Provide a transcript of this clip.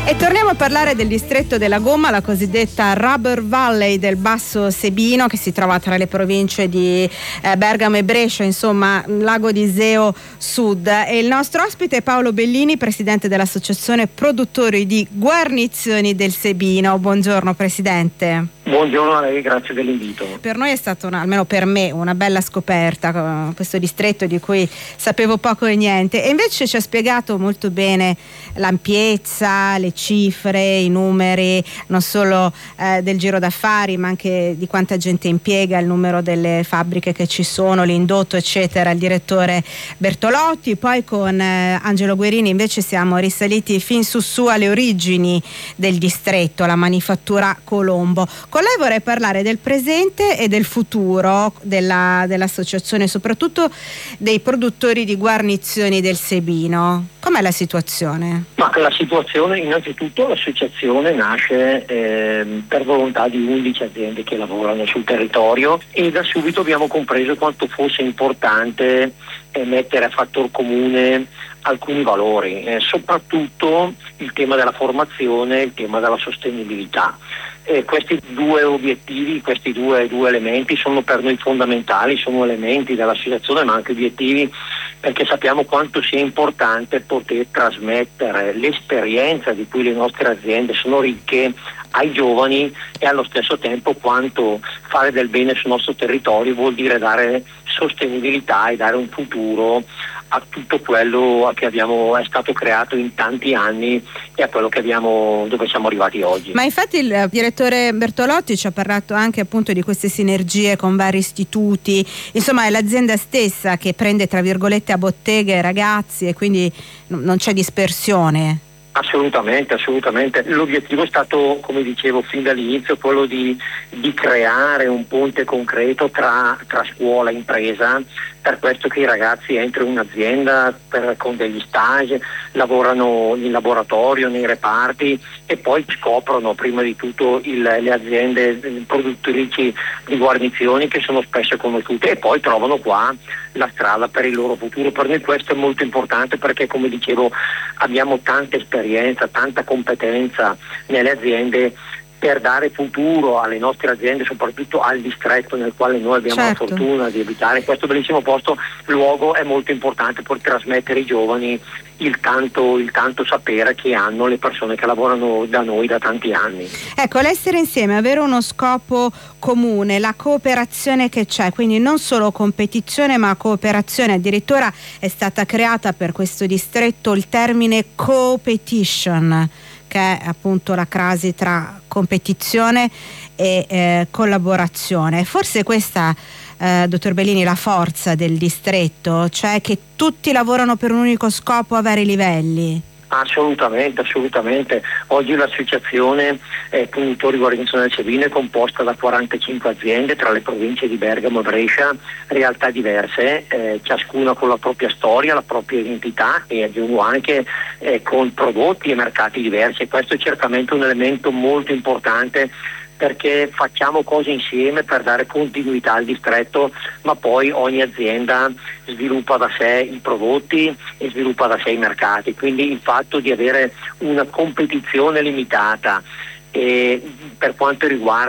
E torniamo a parlare del distretto della gomma, la cosiddetta Rubber Valley del Basso Sebino, che si trova tra le province di Bergamo e Brescia, insomma Lago di Iseo Sud. E il nostro ospite è Paolo Bellini, presidente dell'Associazione Produttori di Guarnizioni del Sebino. Buongiorno Presidente. Buongiorno a lei, grazie dell'invito. Per noi è stata, almeno per me, una bella scoperta questo distretto di cui sapevo poco e niente, e invece ci ha spiegato molto bene l'ampiezza, le cifre, i numeri, non solo del giro d'affari, ma anche di quanta gente impiega, il numero delle fabbriche che ci sono, l'indotto eccetera, il direttore Bertolotti. Poi con Angelo Guerini invece siamo risaliti fin su alle origini del distretto, la manifattura Colombo. Con lei vorrei parlare del presente e del futuro dell'associazione, soprattutto dei produttori di guarnizioni del Sebino. Com'è la situazione? Ma la situazione, innanzitutto l'associazione nasce per volontà di 11 aziende che lavorano sul territorio, e da subito abbiamo compreso quanto fosse importante mettere a fattor comune alcuni valori, soprattutto il tema della formazione, il tema della sostenibilità. Questi due obiettivi, questi due elementi sono per noi fondamentali, sono elementi dell'associazione ma anche obiettivi, perché sappiamo quanto sia importante poter trasmettere l'esperienza di cui le nostre aziende sono ricche ai giovani, e allo stesso tempo quanto fare del bene sul nostro territorio vuol dire dare sostenibilità e dare un futuro a tutto quello che è stato creato in tanti anni e a quello dove siamo arrivati oggi. Ma infatti il direttore Bertolotti ci ha parlato anche appunto di queste sinergie con vari istituti, insomma è l'azienda stessa che prende tra virgolette a bottega i ragazzi, e quindi non c'è dispersione. Assolutamente. L'obiettivo è stato, come dicevo fin dall'inizio, quello di creare un ponte concreto tra scuola e impresa, per questo che i ragazzi entrano in un'azienda con degli stage, lavorano in laboratorio, nei reparti, e poi scoprono prima di tutto le aziende produttrici di guarnizioni, che sono spesso conosciute, e poi trovano qua la strada per il loro futuro. Per noi questo è molto importante, perché come dicevo abbiamo tanta esperienza, tanta competenza nelle aziende per dare futuro alle nostre aziende, soprattutto al distretto nel quale noi abbiamo la fortuna di abitare. Questo bellissimo luogo è molto importante per trasmettere ai giovani il tanto sapere che hanno le persone che lavorano da noi da tanti anni. Ecco, l'essere insieme, avere uno scopo comune, la cooperazione che c'è, quindi non solo competizione ma cooperazione. Addirittura è stata creata per questo distretto il termine co-petition, che è appunto la crasi tra competizione e collaborazione. Forse questa, dottor Bellini, la forza del distretto, cioè che tutti lavorano per un unico scopo a vari livelli. Assolutamente. Oggi l'associazione Produttori Guarnizioni del Sebino è composta da 45 aziende tra le province di Bergamo e Brescia, realtà diverse, ciascuna con la propria storia, la propria identità, e aggiungo anche con prodotti e mercati diversi. E questo è certamente un elemento molto importante, perché facciamo cose insieme per dare continuità al distretto, ma poi ogni azienda sviluppa da sé i prodotti e sviluppa da sé i mercati. Quindi il fatto di avere una competizione limitata per quanto riguarda